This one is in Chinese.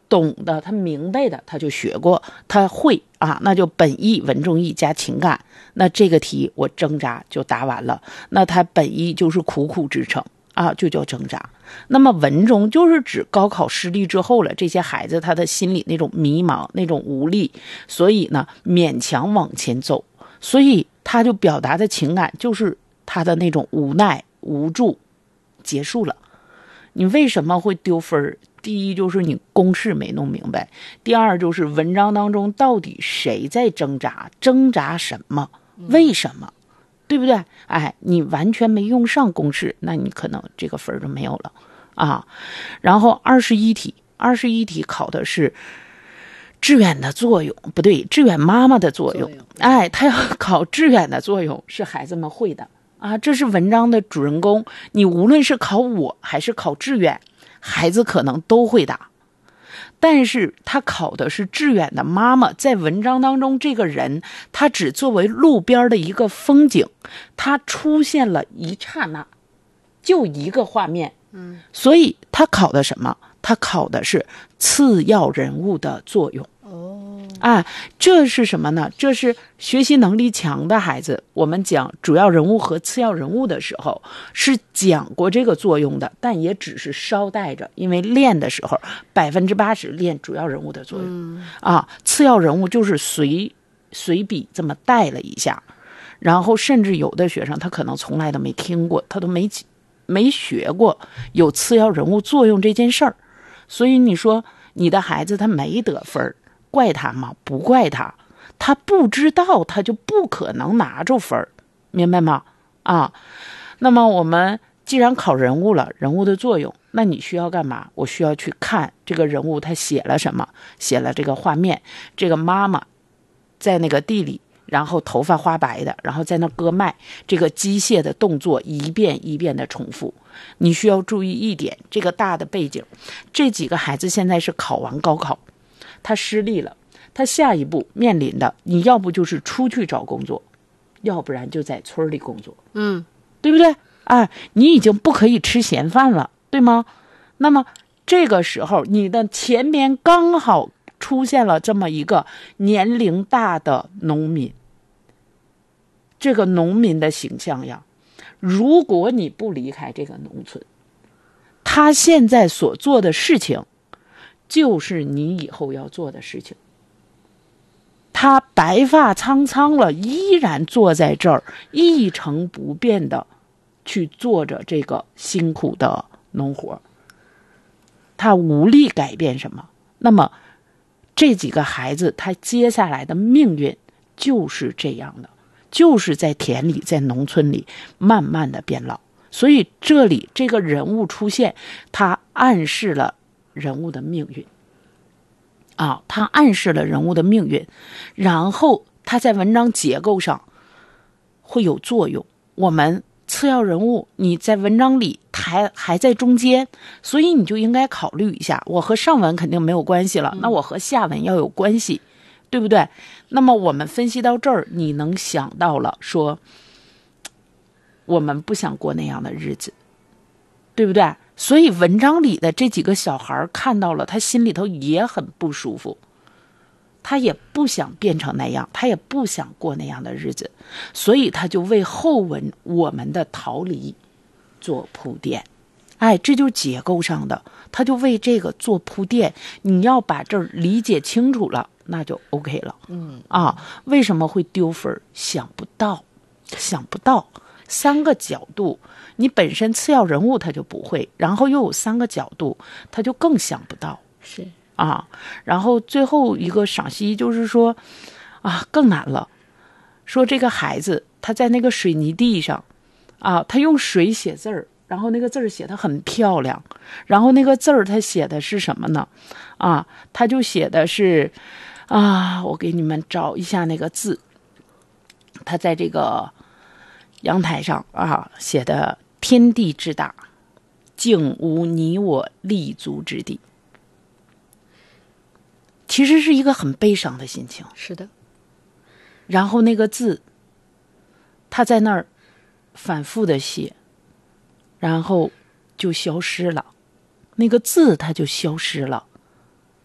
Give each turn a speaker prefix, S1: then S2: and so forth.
S1: 懂的，他明白的，他就学过，他会啊，那就本意、文中意加情感。那这个题我挣扎就答完了。那他本意就是苦苦支撑啊，就叫挣扎。那么文中就是指高考失利之后了，这些孩子他的心里那种迷茫、那种无力，所以呢勉强往前走，所以他就表达的情感就是他的那种无奈、无助，结束了。你为什么会丢分？第一就是你公式没弄明白，第二就是文章当中到底谁在挣扎，挣扎什么，为什么，对不对？哎，你完全没用上公式，那你可能这个分就没有了啊。然后21题考的是志远的作用，不对，志远妈妈的作用。哎，他要考志远的作用是孩子们会的啊，这是文章的主人公。你无论是考我还是考志远，孩子可能都会答。但是他考的是志远的妈妈，在文章当中这个人他只作为路边的一个风景，他出现了一刹那，就一个画面。所以他考的什么？他考的是次要人物的作用。这是什么呢？这是学习能力强的孩子，我们讲主要人物和次要人物的时候是讲过这个作用的，但也只是捎带着，因为练的时候80%练主要人物的作用次要人物就是随笔这么带了一下，然后甚至有的学生他可能从来都没听过，他都没学过有次要人物作用这件事儿，所以你说你的孩子他没得分，怪他吗？不怪他，他不知道，他就不可能拿着分，明白吗？那么我们既然考人物了，人物的作用，那你需要干嘛？我需要去看这个人物他写了什么，写了这个画面，这个妈妈在那个地里，然后头发花白的，然后在那割麦，这个机械的动作一遍一遍的重复。你需要注意一点，这个大的背景，这几个孩子现在是考完高考，他失利了，他下一步面临的，你要不就是出去找工作，要不然就在村里工作，对不对？你已经不可以吃闲饭了，对吗？那么这个时候你的前边刚好出现了这么一个年龄大的农民，这个农民的形象呀，如果你不离开这个农村，他现在所做的事情就是你以后要做的事情。他白发苍苍了，依然坐在这儿一成不变的去做着这个辛苦的农活，他无力改变什么。那么这几个孩子他接下来的命运就是这样的，就是在田里，在农村里慢慢的变老。所以这里这个人物出现，他暗示了人物的命运他暗示了人物的命运，然后他在文章结构上会有作用。我们次要人物你在文章里还在中间，所以你就应该考虑一下，我和上文肯定没有关系了，那我和下文要有关系，对不对？那么我们分析到这儿，你能想到了说我们不想过那样的日子，对不对？所以文章里的这几个小孩看到了，他心里头也很不舒服，他也不想变成那样，他也不想过那样的日子，所以他就为后文我们的逃离做铺垫。这就是结构上的，他就为这个做铺垫。你要把这儿理解清楚了，那就 OK 了。为什么会丢分？想不到3个角度，你本身次要人物他就不会，然后又有3个角度，他就更想不到。
S2: 是
S1: 然后最后一个赏析就是说更难了，说这个孩子他在那个水泥地上他用水写字儿，然后那个字儿写得很漂亮，然后那个字儿他写的是什么呢？他就写的是我给你们找一下那个字，他在这个阳台上写的天地之大，竟无你我立足之地。其实是一个很悲伤的心情。
S2: 是的。
S1: 然后那个字他在那儿反复的写，然后就消失了，那个字它就消失了。